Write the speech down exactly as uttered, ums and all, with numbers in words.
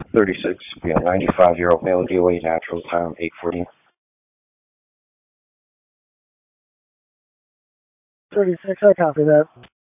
thirty-six, be a ninety-five-year-old male, D O A, natural, time eight forty. thirty-six, I copy that.